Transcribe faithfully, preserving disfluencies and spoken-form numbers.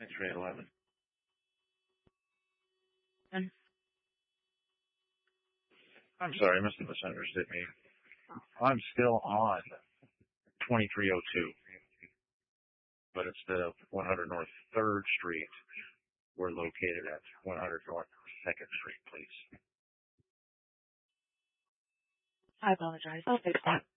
X-ray eleven. And I'm sorry, I must have misunderstood me. I'm still on twenty-three oh two, but instead of one hundred North third Street, we're located at one hundred North second Street, please. I apologize. Okay, fine.